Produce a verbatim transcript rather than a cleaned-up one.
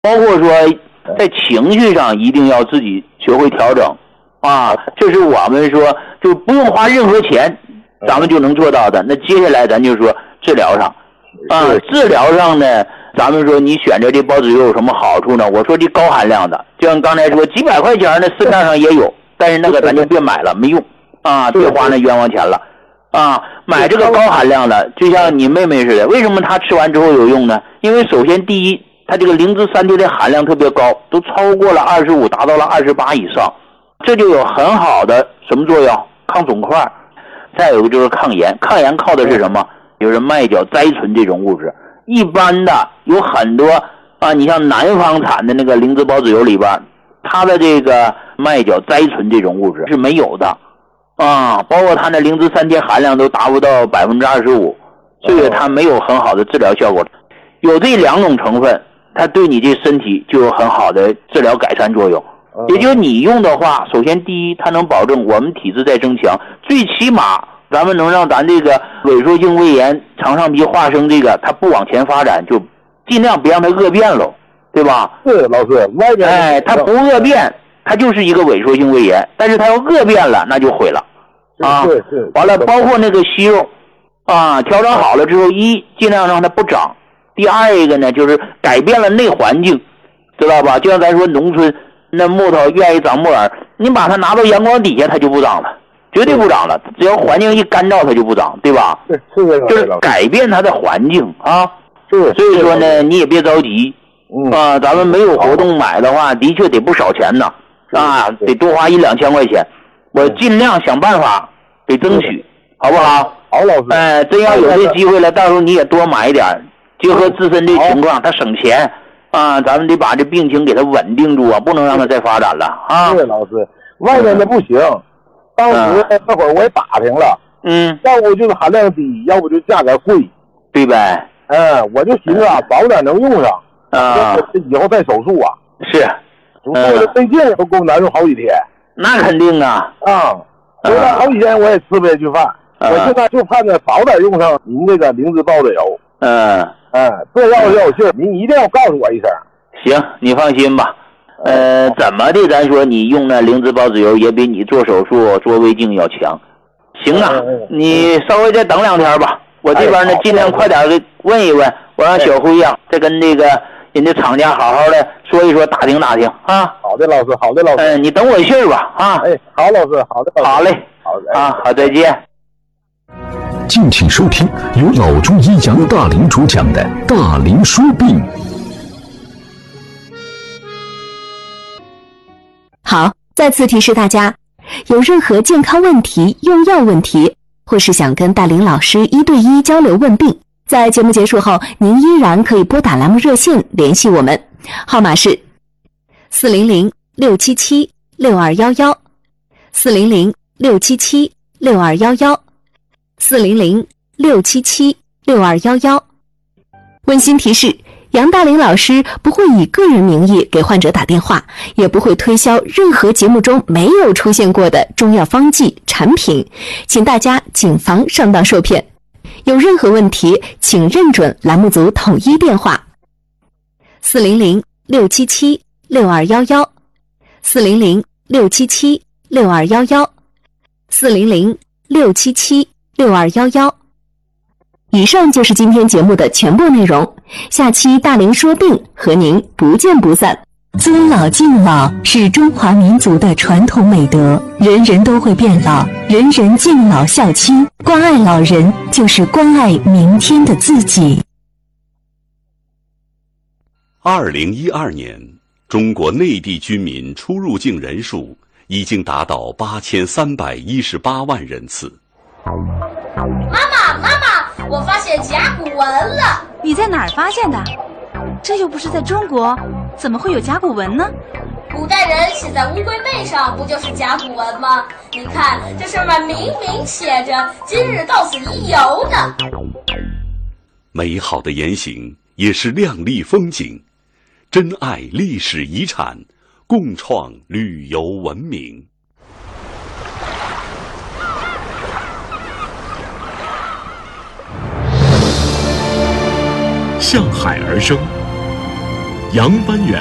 包括说在情绪上一定要自己学会调整啊，这是我们说就不用花任何钱咱们就能做到的。那接下来咱就说治疗上啊，治疗上呢咱们说你选择这孢子油有什么好处呢？我说这高含量的，就像刚才说几百块钱的市面上也有，但是那个咱就别买了，没用啊，别花那冤枉钱了啊。买这个高含量的，就像你妹妹似的，为什么她吃完之后有用呢？因为首先第一，它这个磷脂三萜的含量特别高，都超过了二十五，达到了二十八以上，这就有很好的什么作用？抗肿块。再有一个就是抗炎，抗炎靠的是什么？就是麦角甾醇这种物质。一般的有很多啊，你像南方产的那个灵芝孢子油里边，它的这个麦角甾醇这种物质是没有的啊，包括它的灵芝三萜含量都达不到百分之二十五，所以它没有很好的治疗效果。有这两种成分，它对你这身体就有很好的治疗改善作用。也就是你用的话，首先第一，它能保证我们体质在增强，最起码咱们能让咱这个萎缩性胃炎、肠上皮化生这个它不往前发展，就尽量别让它恶变喽，对吧？ 是老师，外边哎，它不恶变，它就是一个萎缩性胃炎，但是它要恶变了，那就毁了啊。 是是。 完了，包括那个息肉啊，调整好了之后，一尽量让它不长，第二一个呢就是改变了内环境，知道吧？就像咱说农村那木头愿意长木耳，你把它拿到阳光底下，它就不长了。绝对不长了，只要环境一干燥它就不长，对吧？ 是是这个， 就是改变它的环境啊。 是， 所以说呢，你也别着急， 嗯啊，咱们没有活动买的话，的确得不少钱呢，啊，得多花一两千块钱。我尽量想办法得争取，好不好？ 好，老师。 哎，真要有这机会了，到时候你也多买一点，结合自身的情况，它省钱啊。咱们得把这病情给它稳定住啊，不能让它再发展了啊。 对，老师，外面的不行。当时那会儿我也打听了， 嗯， 要不就是含量低，要不就价格贵， 对呗？ 嗯，我就寻思啊，早点能用上啊， 以后再手术啊。 是， 做的费劲都够难受好几天。 那肯定啊， 啊，所以那好几天我也吃不下去饭。 我现在就盼着早点用上您这个灵芝孢子油。 嗯嗯，这要是有信儿，您一定要告诉我一声。 行，你放心吧。呃，怎么的？咱说你用那灵芝孢子油也比你做手术做胃镜要强。行啊，你稍微再等两天吧。我这边呢，尽量快点给问一问，我让小辉呀，再跟那个人家厂家好好的说一说，打听打听啊。 好的，老师，好的，老师。 嗯，你等我信儿吧啊。 哎，好，老师，好的， 好嘞， 好的啊，好，再见。 敬请收听由老中医杨大林主讲的《大林说病》。 好，再次提示大家，有任何健康问题、用药问题，或是想跟大林老师一对一交流问病，在节目结束后，您依然可以拨打栏目热线联系我们，号码是四零零六七七六二幺幺，四零零六七七六二幺幺，四零零六七七六二幺幺。温馨提示，杨大林老师不会以个人名义给患者打电话，也不会推销任何节目中没有出现过的中药方剂产品，请大家谨防上当受骗。有任何问题，请认准栏目组统一电话四零零六七七六二幺幺，四零零六七七六二幺幺，四零零六七七六二幺幺。以上就是今天节目的全部内容，下期大林说病和您不见不散。尊老敬老是中华民族的传统美德，人人都会变老，人人敬老孝亲，关爱老人就是关爱明天的自己。 二零一二年，中国内地居民出入境人数已经达到八千三百一十八万人次。 妈妈，妈妈，我发现甲骨文了。 你在哪儿发现的？这又不是在中国，怎么会有甲骨文呢？ 古代人写在乌龟背上，不就是甲骨文吗？你看，这上面明明写着“今日到此一游”呢。 美好的言行也是亮丽风景，珍爱历史遗产，共创旅游文明。 向海而生， 杨班远。